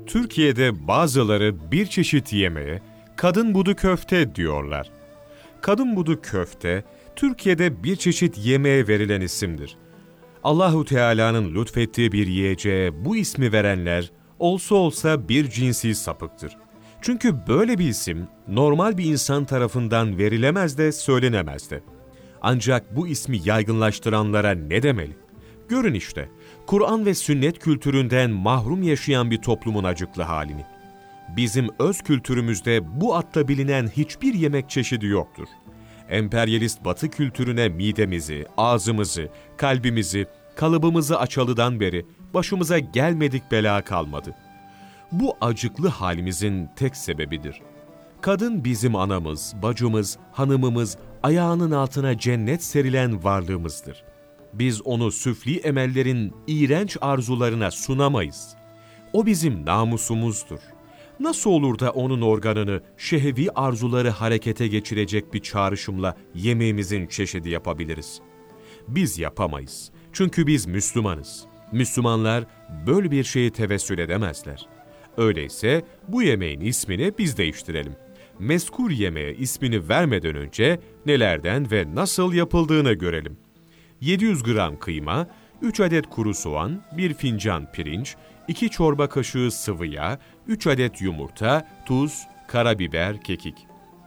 Türkiye'de bazıları bir çeşit yemeğe kadın budu köfte diyorlar. Kadın budu köfte, Türkiye'de bir çeşit yemeğe verilen isimdir. Allahu Teala'nın lütfettiği bir yiyeceğe bu ismi verenler olsa olsa bir cinsi sapıktır. Çünkü böyle bir isim normal bir insan tarafından verilemez de söylenemez de. Ancak bu ismi yaygınlaştıranlara ne demeli? Görün işte, Kur'an ve sünnet kültüründen mahrum yaşayan bir toplumun acıklı halini. Bizim öz kültürümüzde bu adla bilinen hiçbir yemek çeşidi yoktur. Emperyalist Batı kültürüne midemizi, ağzımızı, kalbimizi, kalıbımızı açalıdan beri başımıza gelmedik bela kalmadı. Bu acıklı halimizin tek sebebidir. Kadın bizim anamız, bacımız, hanımımız, ayağının altına cennet serilen varlığımızdır. Biz onu süfli emellerin iğrenç arzularına sunamayız. O bizim namusumuzdur. Nasıl olur da onun organını şehvi arzuları harekete geçirecek bir çağrışımla yemeğimizin çeşidi yapabiliriz? Biz yapamayız. Çünkü biz Müslümanız. Müslümanlar böyle bir şeyi tevessül edemezler. Öyleyse bu yemeğin ismini biz değiştirelim. Mezkur yemeğe ismini vermeden önce nelerden ve nasıl yapıldığını görelim. 700 gram kıyma, 3 adet kuru soğan, 1 fincan pirinç, 2 çorba kaşığı sıvı yağ, 3 adet yumurta, tuz, karabiber, kekik.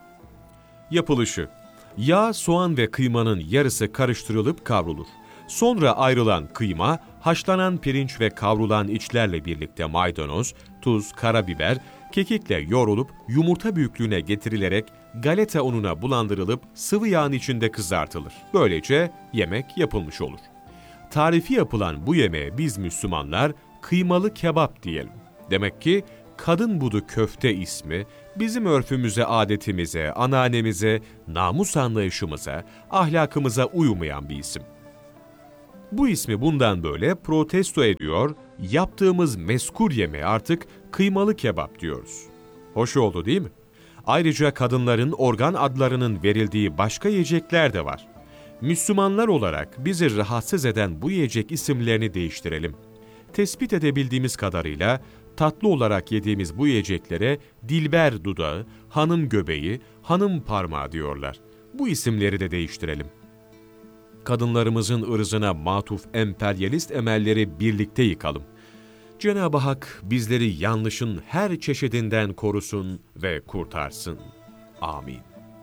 Yapılışı: yağ, soğan ve kıymanın yarısı karıştırılıp kavrulur. Sonra ayrılan kıyma, haşlanan pirinç ve kavrulan içlerle birlikte maydanoz, tuz, karabiber, kekikle yoğrulup yumurta büyüklüğüne getirilerek galeta ununa bulandırılıp sıvı yağın içinde kızartılır. Böylece yemek yapılmış olur. Tarifi yapılan bu yemeğe biz Müslümanlar kıymalı kebap diyelim. Demek ki kadın budu köfte ismi bizim örfümüze, adetimize, anneannemize, namus anlayışımıza, ahlakımıza uymayan bir isim. Bu ismi bundan böyle protesto ediyor, yaptığımız mezkur yemeğe artık kıymalı kebap diyoruz. Hoş oldu değil mi? Ayrıca kadınların organ adlarının verildiği başka yiyecekler de var. Müslümanlar olarak bizi rahatsız eden bu yiyecek isimlerini değiştirelim. Tespit edebildiğimiz kadarıyla tatlı olarak yediğimiz bu yiyeceklere dilber dudağı, hanım göbeği, hanım parmağı diyorlar. Bu isimleri de değiştirelim. Kadınlarımızın ırzına matuf emperyalist emelleri birlikte yıkalım. Cenab-ı Hak bizleri yanlışın her çeşidinden korusun ve kurtarsın. Amin.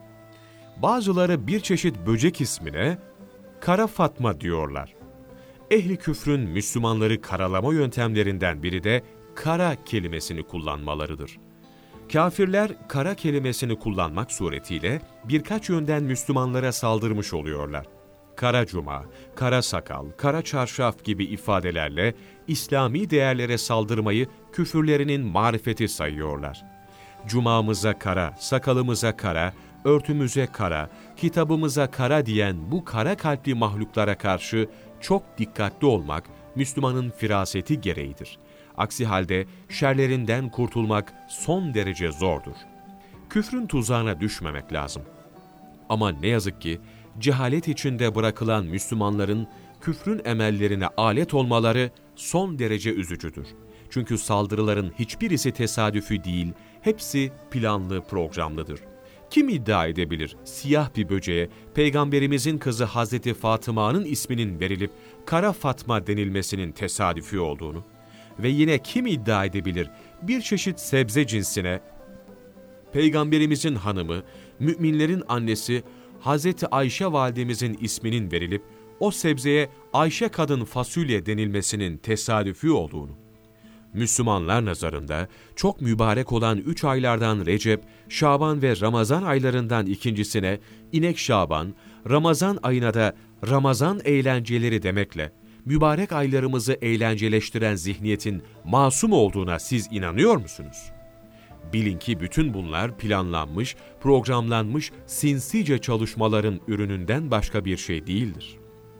Bazıları bir çeşit böcek ismine kara fatma diyorlar. Ehli küfrün Müslümanları karalama yöntemlerinden biri de kara kelimesini kullanmalarıdır. Kafirler kara kelimesini kullanmak suretiyle birkaç yönden Müslümanlara saldırmış oluyorlar. Kara cuma, kara sakal, kara çarşaf gibi ifadelerle İslami değerlere saldırmayı küfürlerinin marifeti sayıyorlar. Cumamıza kara, sakalımıza kara, örtümüze kara, kitabımıza kara diyen bu kara kalpli mahluklara karşı çok dikkatli olmak Müslümanın firaseti gereğidir. Aksi halde şerlerinden kurtulmak son derece zordur. Küfrün tuzağına düşmemek lazım. Ama ne yazık ki cehalet içinde bırakılan Müslümanların küfrün emellerine alet olmaları son derece üzücüdür. Çünkü saldırıların hiçbirisi tesadüfi değil, hepsi planlı, programlıdır. Kim iddia edebilir siyah bir böceğe Peygamberimizin kızı Hazreti Fatıma'nın isminin verilip Kara Fatma denilmesinin tesadüfi olduğunu? Ve yine kim iddia edebilir bir çeşit sebze cinsine Peygamberimizin hanımı, müminlerin annesi Hazreti Ayşe validemizin isminin verilip o sebzeye Ayşe kadın fasulye denilmesinin tesadüfi olduğunu? Müslümanlar nazarında çok mübarek olan 3 aylardan Recep, Şaban ve Ramazan aylarından ikincisine İnek Şaban, Ramazan ayına da Ramazan eğlenceleri demekle mübarek aylarımızı eğlenceleştiren zihniyetin masum olduğuna siz inanıyor musunuz? Bilin ki bütün bunlar planlanmış, programlanmış sinsice çalışmaların ürününden başka bir şey değildir.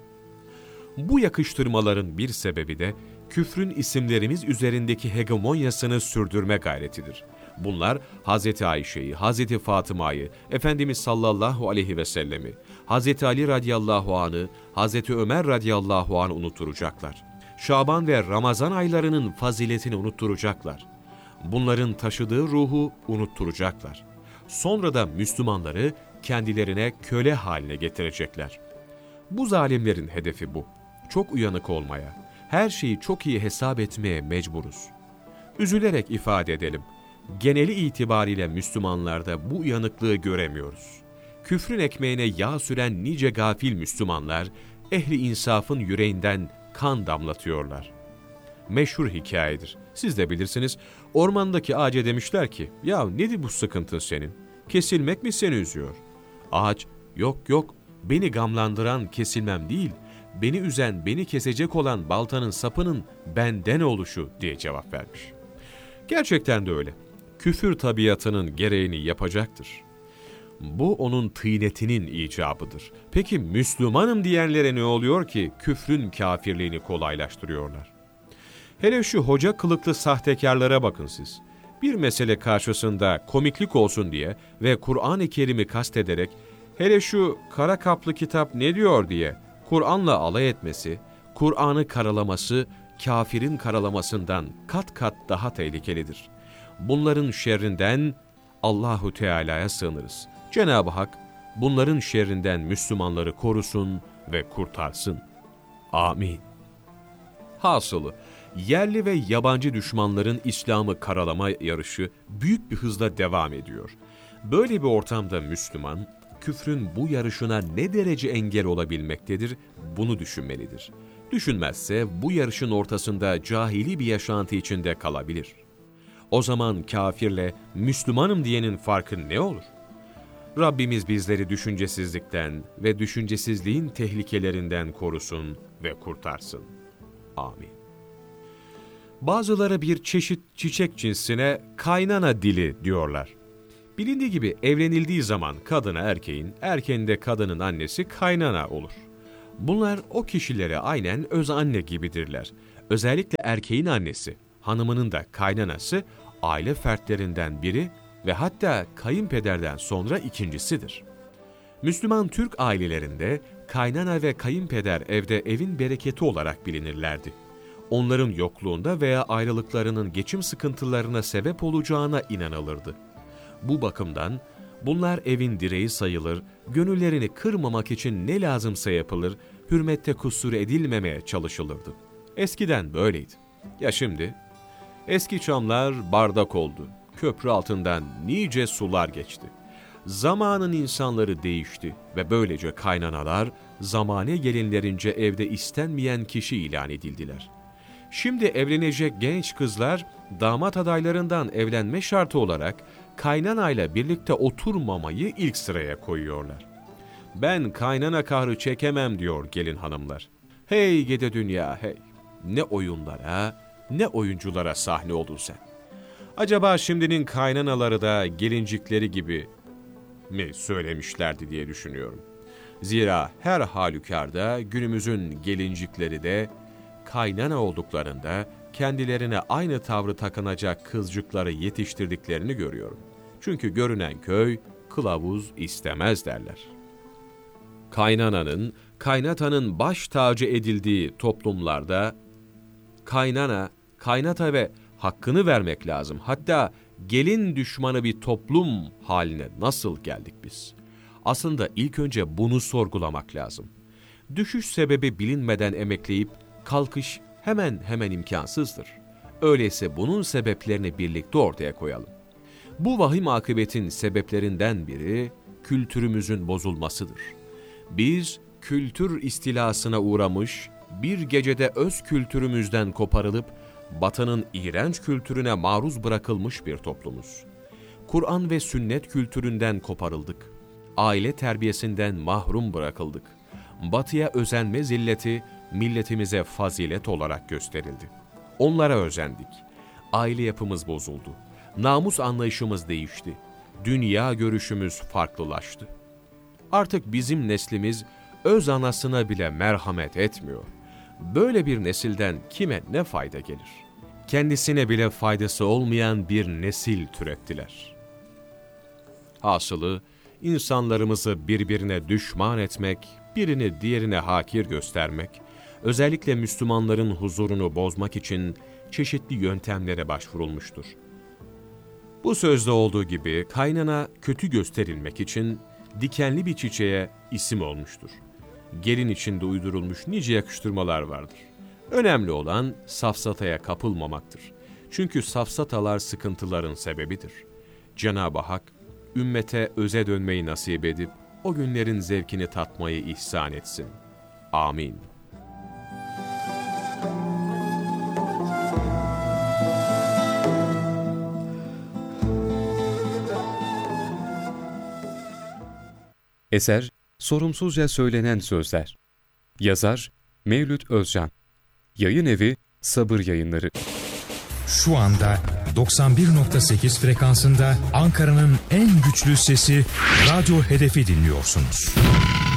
Bu yakıştırmaların bir sebebi de küfrün isimlerimiz üzerindeki hegemonyasını sürdürme gayretidir. Bunlar Hz. Ayşe'yi, Hz. Fatıma'yı, Efendimiz sallallahu aleyhi ve sellemi, Hz. Ali radıyallahu anh'ı, Hz. Ömer radıyallahu anh'ı unutturacaklar. Şaban ve Ramazan aylarının faziletini unutturacaklar. Bunların taşıdığı ruhu unutturacaklar. Sonra da Müslümanları kendilerine köle haline getirecekler. Bu zalimlerin hedefi bu. Çok uyanık olmaya, her şeyi çok iyi hesap etmeye mecburuz. Üzülerek ifade edelim. Geneli itibariyle Müslümanlarda bu uyanıklığı göremiyoruz. Küfrün ekmeğine yağ süren nice gafil Müslümanlar, ehli insafın yüreğinden kan damlatıyorlar. Meşhur hikayedir. Siz de bilirsiniz. Ormandaki ağaca demişler ki, ya nedir bu sıkıntın senin? Kesilmek mi seni üzüyor? Ağaç, yok, beni gamlandıran kesilmem değil, beni üzen, beni kesecek olan baltanın sapının benden oluşu diye cevap vermiş. Gerçekten de öyle. Küfür tabiatının gereğini yapacaktır. Bu onun tıynetinin icabıdır. Peki Müslümanım diyenlere ne oluyor ki küfrün kafirliğini kolaylaştırıyorlar? Hele şu hoca kılıklı sahtekarlara bakın siz. Bir mesele karşısında komiklik olsun diye ve Kur'an-ı Kerim'i kastederek hele şu kara kaplı kitap ne diyor diye Kur'an'la alay etmesi, Kur'an'ı karalaması, kafirin karalamasından kat kat daha tehlikelidir. Bunların şerrinden Allahu Teala'ya sığınırız. Cenab-ı Hak bunların şerrinden Müslümanları korusun ve kurtarsın. Amin. Hasılı, yerli ve yabancı düşmanların İslam'ı karalama yarışı büyük bir hızla devam ediyor. Böyle bir ortamda Müslüman, küfrün bu yarışına ne derece engel olabilmektedir, bunu düşünmelidir. Düşünmezse bu yarışın ortasında cahili bir yaşantı içinde kalabilir. O zaman kafirle Müslümanım diyenin farkı ne olur? Rabbimiz bizleri düşüncesizlikten ve düşüncesizliğin tehlikelerinden korusun ve kurtarsın. Amin. Bazıları bir çeşit çiçek cinsine kaynana dili diyorlar. Bilindiği gibi evlenildiği zaman kadına erkeğin, erkeğin de kadının annesi kaynana olur. Bunlar o kişilere aynen öz anne gibidirler. Özellikle erkeğin annesi, hanımının da kaynanası, aile fertlerinden biri ve hatta kayınpederden sonra ikincisidir. Müslüman Türk ailelerinde kaynana ve kayınpeder evde evin bereketi olarak bilinirlerdi. Onların yokluğunda veya ayrılıklarının geçim sıkıntılarına sebep olacağına inanılırdı. Bu bakımdan bunlar evin direği sayılır, gönüllerini kırmamak için ne lazımsa yapılır, hürmette kusur edilmemeye çalışılırdı. Eskiden böyleydi. Ya şimdi? Eski çamlar bardak oldu. Köprü altından nice sular geçti. Zamanın insanları değişti ve böylece kaynanalar zamane gelinlerince evde istenmeyen kişi ilan edildiler. Şimdi evlenecek genç kızlar damat adaylarından evlenme şartı olarak kaynanayla birlikte oturmamayı ilk sıraya koyuyorlar. Ben kaynana kahrı çekemem diyor gelin hanımlar. Hey gede dünya hey! Ne oyunlara, ne oyunculara sahne oldun sen. Acaba şimdinin kaynanaları da gelincikleri gibi mi söylemişlerdi diye düşünüyorum. Zira her halükarda günümüzün gelincikleri de kaynana olduklarında kendilerine aynı tavrı takınacak kızcıkları yetiştirdiklerini görüyorum. Çünkü görünen köy kılavuz istemez derler. Kaynananın, kaynatanın baş tacı edildiği toplumlarda kaynana, kaynata ve hakkını vermek lazım. Hatta gelin düşmanı bir toplum haline nasıl geldik biz? Aslında ilk önce bunu sorgulamak lazım. Düşüş sebebi bilinmeden emekleyip kalkış hemen imkansızdır. Öyleyse bunun sebeplerini birlikte ortaya koyalım. Bu vahim akıbetin sebeplerinden biri kültürümüzün bozulmasıdır. Biz kültür istilasına uğramış, bir gecede öz kültürümüzden koparılıp Batı'nın iğrenç kültürüne maruz bırakılmış bir toplumuz. Kur'an ve sünnet kültüründen koparıldık. Aile terbiyesinden mahrum bırakıldık. Batı'ya özenme zilleti milletimize fazilet olarak gösterildi. Onlara özendik. Aile yapımız bozuldu. Namus anlayışımız değişti. Dünya görüşümüz farklılaştı. Artık bizim neslimiz öz anasına bile merhamet etmiyor. Böyle bir nesilden kime ne fayda gelir? Kendisine bile faydası olmayan bir nesil türettiler. Hasılı, insanlarımızı birbirine düşman etmek, birini diğerine hakir göstermek, özellikle Müslümanların huzurunu bozmak için çeşitli yöntemlere başvurulmuştur. Bu sözde olduğu gibi kaynana kötü gösterilmek için dikenli bir çiçeğe isim olmuştur. Gelin içinde uydurulmuş nice yakıştırmalar vardır. Önemli olan safsataya kapılmamaktır. Çünkü safsatalar sıkıntıların sebebidir. Cenab-ı Hak, ümmete öze dönmeyi nasip edip, o günlerin zevkini tatmayı ihsan etsin. Amin. Eser, Sorumsuzca Söylenen Sözler. Yazar, Mevlüt Özcan. Yayın evi, Sabır Yayınları. Şu anda 91.8 frekansında Ankara'nın en güçlü sesi Radyo Hedef'i dinliyorsunuz.